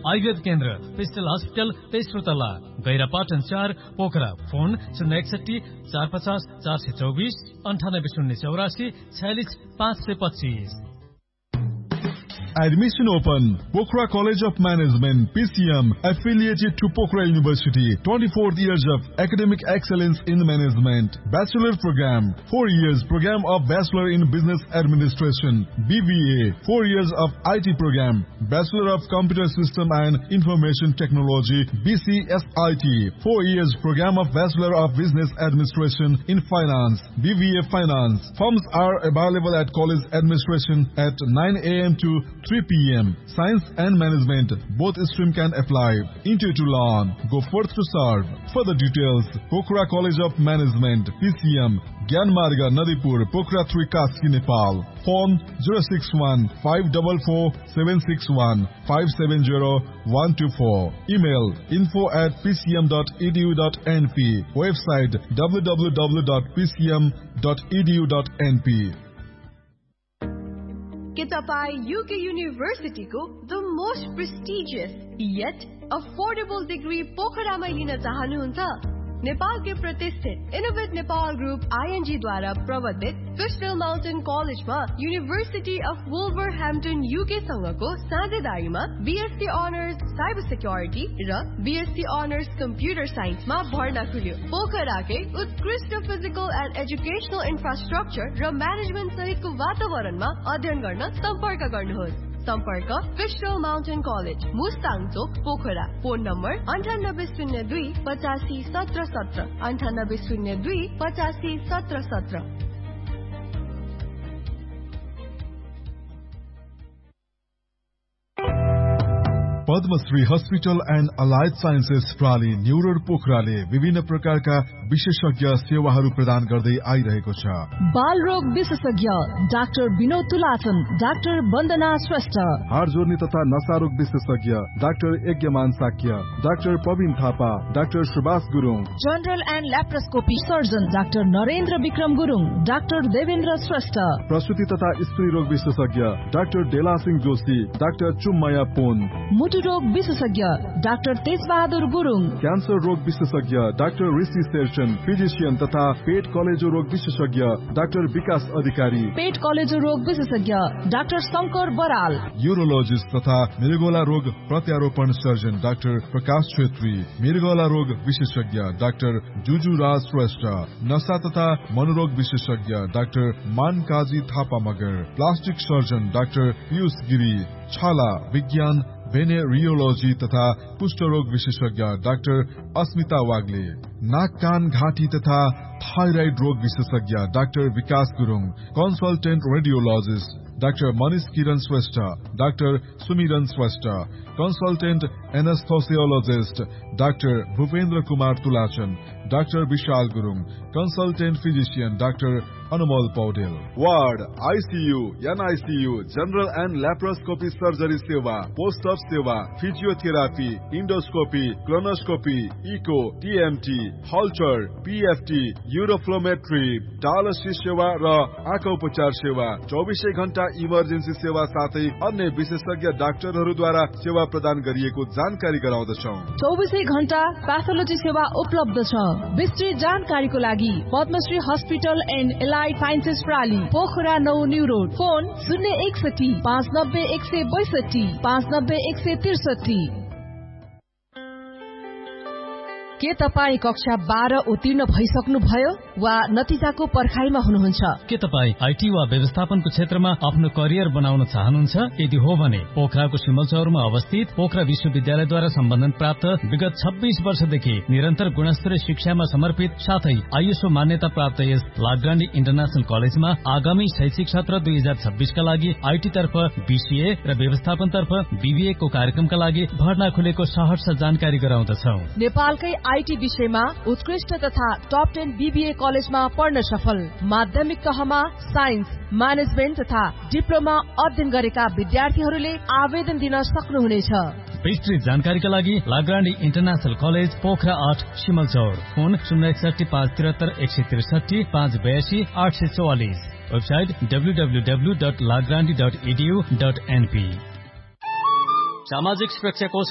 आयुर्वेद केन्द्र pistol hospital तेस्रो तला गैरापाटन 4 Pokhara phone 061 450 424 98 084 46 525 Admission open. Pokhara College of Management, PCM, affiliated to Pokhara University. 24 years of academic excellence in management. Bachelor program. 4 years program of Bachelor in Business Administration. BBA. 4 years of IT program. Bachelor of Computer System and Information Technology. BCSIT. 4 years program of Bachelor of Business Administration in Finance. BBA Finance. Forms are available at college administration at 9 a.m. to 3 p.m. Science and Management, both stream can apply. Interview to learn. Go forth to serve. Further details, Pokhara College of Management, PCM, Gyanmarga, Nadipur, Pokhara 3, Kaski, Nepal. Phone 061 544 761 570 124. Email info@pcm.edu.np. Website www.pcm.edu.np. के तपाईं UK University को the most prestigious yet affordable degree पोखरामा लिन चाहनुहुन्छ? नेपाल के प्रतिष्ठित innovate Nepal group ING द्वारा प्रवर्तित फिशबिल माउन्टेन कलेजमा university of वुल्भरह्याम्पटन UK सँगको साझेदारीमा BSc honours cyber security र BSc अनर्स कम्प्युटर साइन्समा भर्ना खुल्यो। पोखराकै उत्कृष्ट फिजिकल एन्ड एजुकेशनल इन्फ्रास्ट्रक्चर र म्यानेजमेन्ट सहितको वातावरणमा अध्ययन गर्न सम्पर्क गर्नुहोस्। सम्पर्क फिशबिल mountain college, Mustang Chowk, Pokhara. Phone number 9802 85 17 17 9802 85 17 17। Padmashri hospital and allied sciences प्राली New Road पोखराले विभिन्न प्रकारका विशेषज्ञ सेवाहरू प्रदान गर्दै आइरहेको छ। बाल रोग विशेषज्ञ डाक्टर विनोद तुलाचन, डाक्टर वन्दना श्रेष्ठ। हाड जोर्नी तथा नशा रोग विशेषज्ञ doctor यज्ञमान Shakya, doctor Praveen Thapa, doctor Subhash Gurung. General and laparoscopy surgeon doctor Narendra Vikram Gurung, doctor Devendra Shrestha. प्रसुति तथा स्त्री रोग विशेषज्ञ डाक्टर डेला सिंह जोशी, डाक्टर चुम्मया पोन। मुटु रोग विशेषज्ञ डाक्टर तेजबहादुर गुरुङ। क्यान्सर रोग विशेषज्ञ डाक्टर ऋषि शेरचन, फिजिशियन तथा पेट कलेजो रोग विशेषज्ञ डाक्टर विकास अधिकारी। पेट कलेजो रोग विशेषज्ञ डाक्टर शंकर बराल। यूरोलोजिस्ट तथा मृगौला रोग प्रत्यारोपण सर्जन डाक्टर प्रकाश छेत्री। मृगौला रोग विशेषज्ञ डाक्टर जुजु राज श्रेष्ठ। नशा तथा मनोरोग विशेषज्ञ doctor मानकाजी Thapa Magar. Plastic surgeon doctor Piyush Giri. छाला विज्ञान भेनेरियोलोजी तथा कुष्ठरोग विशेषज्ञ डाक्टर अस्मिता वाग्ले। नाक कान घाँटी तथा थाइराइड रोग विशेषज्ञ डाक्टर विकास Gurung. Consultant radiologist doctor Manish किरण श्रेष्ठ, डाक्टर सुमिरन Shrestha. Consultant एनेस्थोसियोलोजिस्ट doctor Bhupendra Kumar तुलाचन, doctor Vishal Gurung. Consultant physician doctor Anumol Paudel. Ward, ICU, NICU, general and laparoscopy surgery सेवा, पोस्ट अप सेवा, physiotherapy, endoscopy, colonoscopy, eco, TMT, हल्चर, PFT, uroflowmetry, dialysis सेवा र आँखा उपचार सेवा, 24 घण्टा इमर्जेन्सी सेवा साथै अन्य विशेषज्ञ डाक्टरहरूद्वारा सेवा प्रदान गरिएको जानकारी गराउँदछौँ। 24 घण्टा प्याथोलोजी सेवा उपलब्ध छ। विस्तृत जानकारीको लागि Padmashri hospital and allied sciences प्राली, Pokhara 9 new road. Phone 061 590 162 590 163। के तपाईँ कक्षा 12 उत्तीर्ण भइसक्नु भयो वा नतिजाको पर्खाइमा हुनुहुन्छ? के तपाईँ IT वा व्यवस्थापनको क्षेत्रमा आफ्नो करियर बनाउन चाहनुहुन्छ? यदि हो भने पोखराको सिमलचौरमा अवस्थित पोखरा विश्वविद्यालयद्वारा सम्बन्धन प्राप्त विगत 26 वर्षदेखि निरन्तर गुणस्तरीय शिक्षामा समर्पित साथै ISO मान्यता प्राप्त यस लाग्रान्डी इन्टरनेशनल कलेजमा आगामी शैक्षिक सत्र 2026 का लागि IT तर्फ BCA र व्यवस्थापन तर्फ BBA को कार्यक्रमका लागि भर्ना खुलेको सहर्ष जानकारी गराउँदछौ। नेपालकै IT विषयमा उत्कृष्ट तथा टप 10 BBA कलेजमा पढ्न सफल, माध्यमिक तहमा साइन्स, म्यानेजमेन्ट तथा डिप्लोमा अध्ययन गरेका विद्यार्थीहरूले आवेदन दिन सक्नुहुनेछ। विस्तृत जानकारीका लागि लाग्रान्डी international college Pokhara 8 Simalchaur. Phone 061 573 163 582 844। Website www.lagrandi.edu.np। सामाजिक सुरक्षा कोष